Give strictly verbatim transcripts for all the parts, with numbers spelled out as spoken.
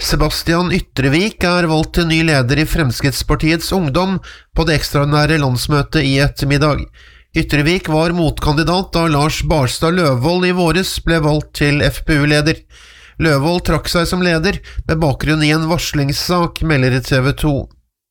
Sebastian Ytrevik er valgt til ny leder i Fremskrittspartiets ungdom på det ekstraordinære landsmøtet i ettermiddag. Ytrevik var motkandidat da Lars Barstad Løvold i våres ble valgt til F P U-leder. Løvold trakk seg som leder med bakgrunn i en varslingssak, melder T V to.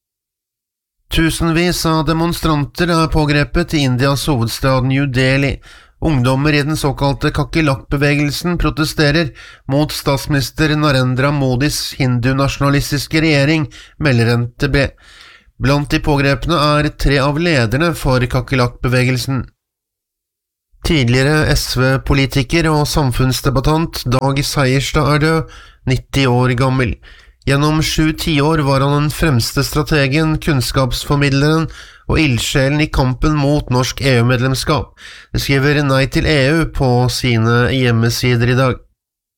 Tusenvis av demonstranter er pågrepet i Indias hovedstad New Delhi. Ungdommer i den såkalte Kakilak-bevegelsen protesterer mot statsminister Narendra Modis hindu-nasjonalistiske regjering, melder N T B. Blant de pågrepne er tre av lederne for Kakilak-bevegelsen. Tidligere S V-politiker og samfunnsdebattant Dag Seierstad er død, nitti år gammel. Gjennom sju tiår var han den fremste strategen, kunnskapsformidleren og ildsjelen i kampen mot norsk E U-medlemskap. Det skriver Nei til E U på sine hjemmesider i dag.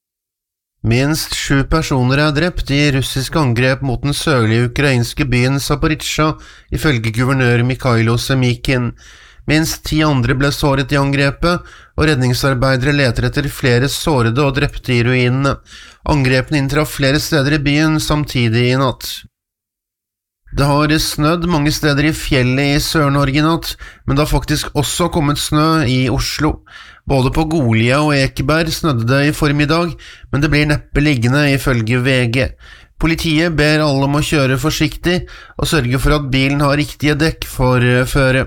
Minst sju personer er drept i russisk angrep mot den sørlige ukrainske byen Zaporizjzja, ifølge guvernør Mikhailo Semykin. Minst ti andre ble såret i angrepet, og redningsarbeidere leter etter flere sårede og drepte i ruinene. Angrepene inntraff flere steder i byen samtidig i natt. Det har snødd mange steder i fjellet i Sør-Norge i natt, men det har faktisk også kommet snø i Oslo. Både på Golia og Ekeberg snødde det i formiddag, men det blir neppe liggende ifølge V G. Politiet ber alle om å kjøre forsiktig og sørge for at bilen har riktige dekk for føre.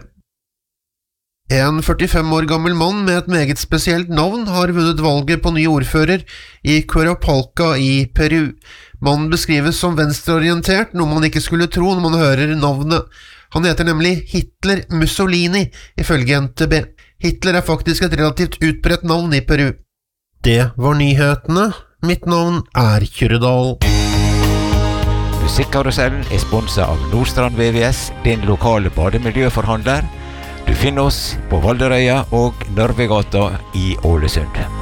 En førtifem år gammel mann med et meget spesielt navn har vunnet valget på ny ordfører i Cuerapalca i Peru. Mannen beskrives som venstreorientert, noe man ikke skulle tro når man hører navnet. Han heter nemlig Hitler Mussolini, ifølge N T B. Hitler er faktisk et relativt utbredt navn i Peru. Det var nyhetene. Mitt navn er Kyrredal. Musikkarusellen er sponset av Nordstrand V V S, din lokale bademiljøforhandler. Du finner oss på Valderøya og Nørvegata i Ålesund.